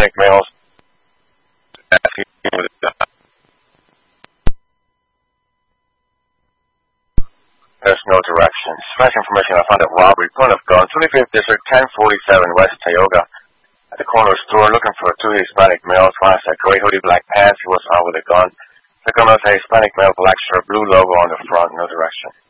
Hispanic males. There's no directions. Fresh information I found at robbery. Point of gun. 25th District, 1047 West Tioga. At the corner store, looking for two Hispanic males. One has a gray hoodie, black pants. He was armed with a gun. The gun has a Hispanic male, black shirt, blue logo on the front. No direction.